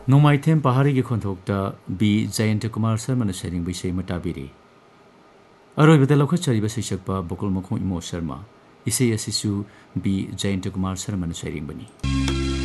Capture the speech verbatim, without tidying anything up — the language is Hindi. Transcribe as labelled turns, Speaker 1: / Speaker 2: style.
Speaker 1: नोमाइथेम पहाड़ी के खोंथोक्ता बी जयंत कुमार शर्मा सैरिंग बिसै मटाबिरी अरोइबदा लौखटचरिबा सैसक्पा बकुल मखों इमो शर्मा इसे असिसु बी जयंत कुमार शर्मा सैरिंग बनी।